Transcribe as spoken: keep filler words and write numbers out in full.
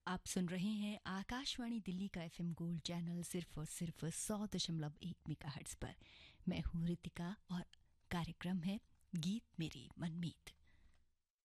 आप सुन रहे हैं आकाशवाणी दिल्ली का एफएम गोल्ड चैनल सिर्फ और सिर्फ सौ दशमलव एक मेगाहर्ट्ज पर। मैं हूँ रितिका और कार्यक्रम है गीत मेरी मनमीत।